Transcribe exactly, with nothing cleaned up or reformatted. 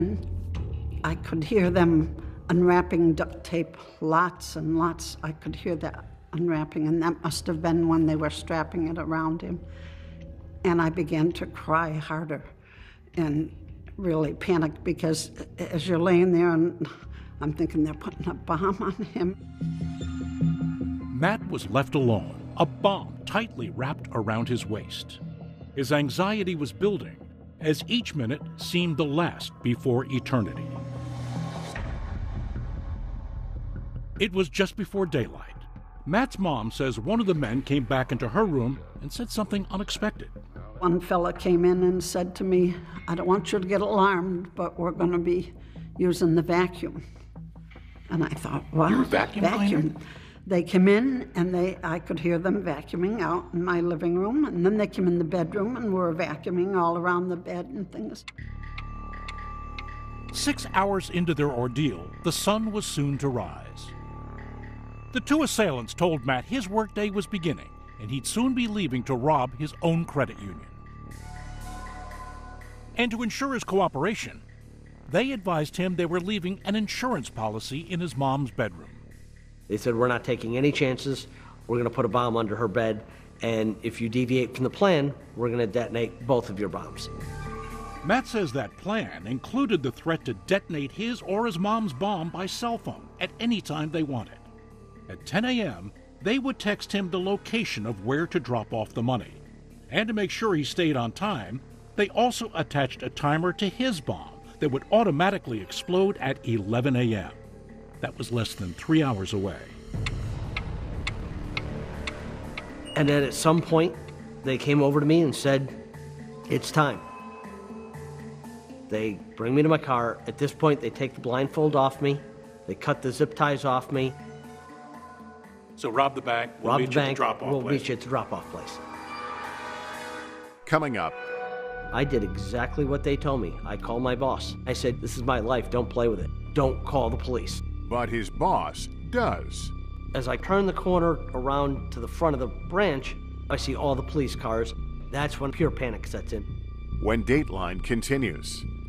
I could hear them unwrapping duct tape, lots and lots. I could hear that unwrapping, and that must have been when they were strapping it around him. And I began to cry harder and really panicked, because as you're laying there, and I'm thinking they're putting a bomb on him. Matt was left alone, a bomb tightly wrapped around his waist. His anxiety was building as each minute seemed the last before eternity. It was just before daylight. Matt's mom says one of the men came back into her room and said something unexpected. One fella came in and said to me, "I don't want you to get alarmed, but we're going to be using the vacuum." And I thought, what? You're a vacuum Vacuum. cleaner? They came in, and they I could hear them vacuuming out in my living room, and then they came in the bedroom and were vacuuming all around the bed and things. Six hours into their ordeal, the sun was soon to rise. The two assailants told Matt his workday was beginning, and he'd soon be leaving to rob his own credit union. And to ensure his cooperation, they advised him they were leaving an insurance policy in his mom's bedroom. They said, "We're not taking any chances. We're going to put a bomb under her bed, and if you deviate from the plan, we're going to detonate both of your bombs." Matt says that plan included the threat to detonate his or his mom's bomb by cell phone at any time they wanted. At ten a.m., they would text him the location of where to drop off the money. And to make sure he stayed on time, they also attached a timer to his bomb that would automatically explode at eleven a.m. That was less than three hours away. And then at some point, they came over to me and said, "It's time." They bring me to my car. At this point, they take the blindfold off me. They cut the zip ties off me. So rob the bank, we'll rob meet the you bank, at the drop-off we'll place. meet you at the drop-off place. Coming up. I did exactly what they told me. I called my boss. I said, "This is my life, don't play with it. Don't call the police." But his boss does. As I turn the corner around to the front of the branch, I see all the police cars. That's when pure panic sets in. When Dateline continues.